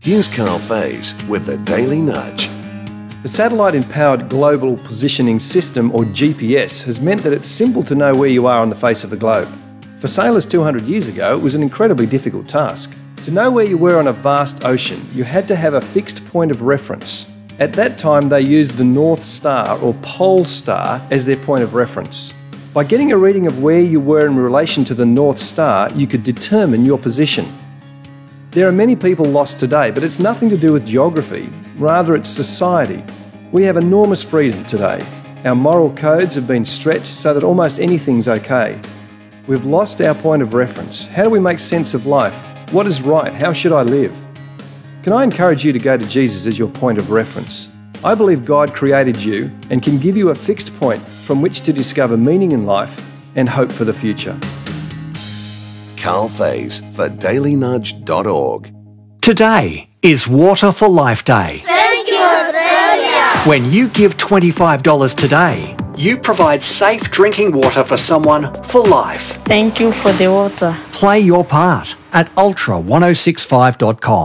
Here's Carl Faze with the Daily Nudge. The satellite-empowered global positioning system, or GPS, has meant that it's simple to know where you are on the face of the globe. For sailors 200 years ago, it was an incredibly difficult task. To know where you were on a vast ocean, you had to have a fixed point of reference. At that time, they used the North Star or Pole Star as their point of reference. By getting a reading of where you were in relation to the North Star, you could determine your position. There are many people lost today, but it's nothing to do with geography. Rather, it's society. We have enormous freedom today. Our moral codes have been stretched so that almost anything's okay. We've lost our point of reference. How do we make sense of life? What is right? How should I live? Can I encourage you to go to Jesus as your point of reference? I believe God created you and can give you a fixed point from which to discover meaning in life and hope for the future. Carl Faze for dailynudge.org. Today is Water for Life Day. Thank you, Australia! When you give $25 today, you provide safe drinking water for someone for life. Thank you for the water. Play your part at ultra1065.com.